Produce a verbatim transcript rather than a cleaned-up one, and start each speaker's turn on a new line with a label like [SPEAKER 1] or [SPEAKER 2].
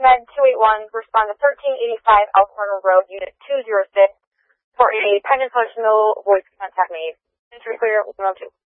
[SPEAKER 1] Med two eight one, respond to thirteen eighty-five Alcorn Road, Unit two oh six, for a pending functional voice contact made. Entry clear one oh two.